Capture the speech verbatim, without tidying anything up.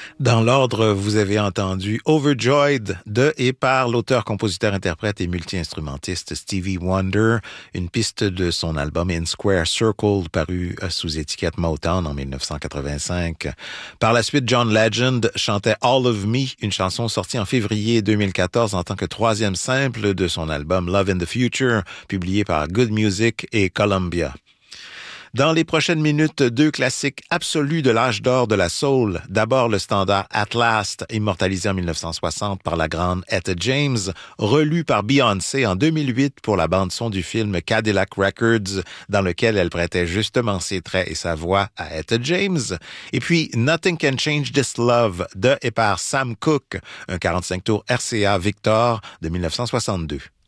Dans l'ordre, vous avez entendu Overjoyed de et par l'auteur, compositeur, interprète et multi-instrumentiste Stevie Wonder, une piste de son album In Square Circle paru sous étiquette Motown en dix-neuf cent quatre-vingt-cinq. Par la suite, John Legend chantait All of Me, une chanson sortie en février deux mille quatorze en tant que troisième simple de son album Love in the Future, publié par Good Music et Columbia. Dans les prochaines minutes, deux classiques absolus de l'âge d'or de la soul. D'abord, le standard At Last, immortalisé en dix-neuf cent soixante par la grande Etta James, relu par Beyoncé en deux mille huit pour la bande-son du film Cadillac Records, dans lequel elle prêtait justement ses traits et sa voix à Etta James. Et puis, Nothing Can Change This Love de et par Sam Cooke, un quarante-cinq tours R C A Victor de dix-neuf cent soixante-deux.